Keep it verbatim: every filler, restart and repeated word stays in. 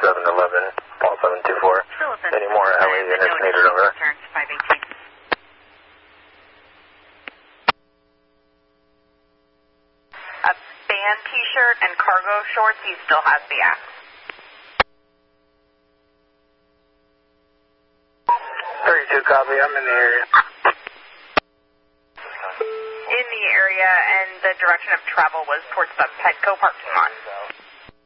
seven eleven, Paul seven two four. Any more L A units needed over there? five eighteen. A band t-shirt and cargo shorts, he still has the axe. thirty-two copy, I'm in the area. In the area, and the direction of travel was towards the Petco parking lot.